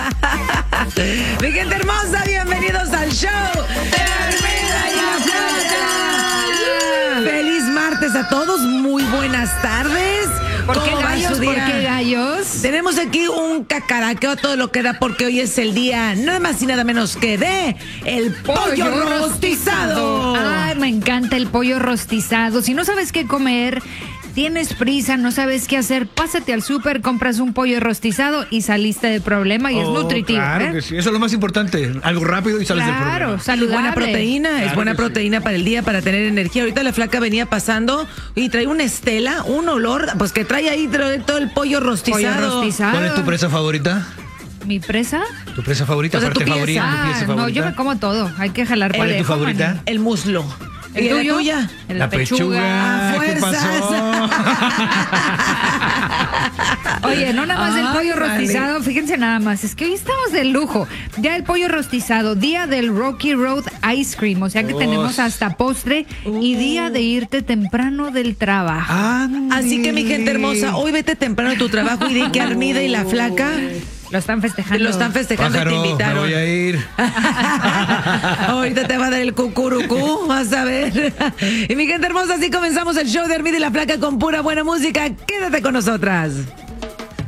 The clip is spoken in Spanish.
Mi gente hermosa, bienvenidos al show de Armida y la Flota. Feliz martes a todos, muy buenas tardes. ¿Por qué gallos? ¿Por qué gallos? Tenemos aquí un cacaraqueo todo lo que da porque hoy es el día nada más y nada menos que de el pollo rostizado. Ay, me encanta el pollo rostizado. Si no sabes qué comer, tienes prisa, no sabes qué hacer, pásate al súper, compras un pollo rostizado y saliste del problema y es nutritivo. Claro que sí, eso es lo más importante, algo rápido y sales del problema. Claro, saludable. Buena proteína, Claro es buena que proteína para el día, para tener energía. Ahorita la flaca venía pasando y trae una estela, un olor, pues que trae ahí todo el pollo rostizado. Pollo rostizado. ¿Cuál es tu presa favorita? ¿Mi presa? ¿Tu presa favorita? O sea, ¿Parte tu pieza. favorita? ¿Tu pieza favorita? No, yo me como todo. Hay que jalar ¿Cuál es tu parejo, favorita? maní. El muslo. ¿El ¿Y la tuyo? tuya? La pechuga. A ¿Qué fuerzas. pasó? Oye, no nada más el Ay, pollo vale. rostizado, fíjense nada más, es que hoy estamos de lujo. Ya el pollo rostizado, día del Rocky Road Ice Cream, o sea que tenemos hasta postre y día de irte temprano del trabajo. Así que mi gente hermosa, hoy vete temprano a tu trabajo y di que Armida y la flaca Lo están festejando. lo están festejando y te Pájaro, me invitaron. voy a ir. Ahorita te va a dar el cucurucú, vas a ver. Y mi gente hermosa, así comenzamos el show de Armida y la Flaca con pura buena música. Quédate con nosotras.